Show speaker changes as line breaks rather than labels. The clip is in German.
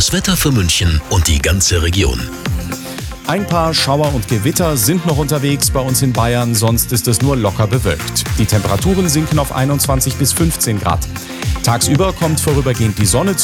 Das Wetter für München und die ganze Region.
Ein paar Schauer und Gewitter sind noch unterwegs bei uns in Bayern, sonst ist es nur locker bewölkt. Die Temperaturen sinken auf 21 bis 15 Grad. Tagsüber kommt vorübergehend die Sonne